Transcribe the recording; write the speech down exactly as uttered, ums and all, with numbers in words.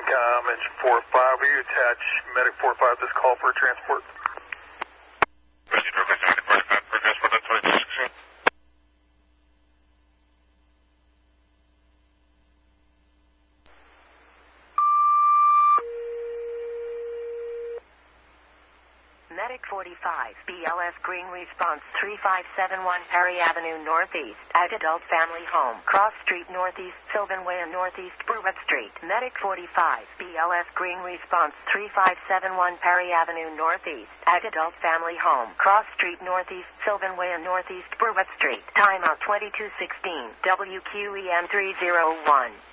TRANSCOM, engine four five, will you attach medic four five this call for transport? Ready to request medic four five for transport at twenty-two sixteen. Medic forty-five, B L S Green Response three five seven one Perry Avenue Northeast, at Adult Family Home, Cross Street Northeast, Sylvan Way Northeast, Brewitt Street. Medic forty-five, B L S Green Response three five seven one Perry Avenue Northeast, at Adult Family Home, Cross Street Northeast, Sylvan Way Northeast, Brewitt Street. Timeout twenty-two sixteen, W Q E M three zero one.